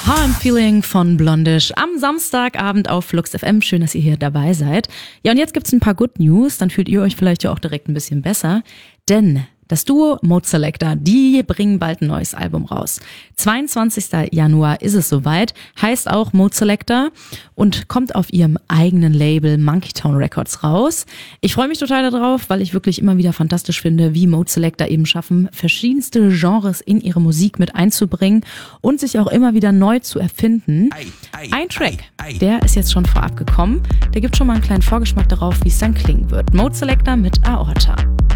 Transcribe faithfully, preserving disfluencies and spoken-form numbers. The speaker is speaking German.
How I'm Feeling von Blondish am Samstagabend auf Flux F M. Schön, dass ihr hier dabei seid. Ja, und jetzt gibt's ein paar Good News. Dann fühlt ihr euch vielleicht ja auch direkt ein bisschen besser. Denn das Duo Mode Selector, die bringen bald ein neues Album raus. zweiundzwanzigster Januar ist es soweit, heißt auch Mode Selector und kommt auf ihrem eigenen Label Monkey Town Records raus. Ich freue mich total darauf, weil ich wirklich immer wieder fantastisch finde, wie Mode Selector eben schaffen, verschiedenste Genres in ihre Musik mit einzubringen und sich auch immer wieder neu zu erfinden. Ein Track, der ist jetzt schon vorab gekommen, der gibt schon mal einen kleinen Vorgeschmack darauf, wie es dann klingen wird. Mode Selector mit Aorta.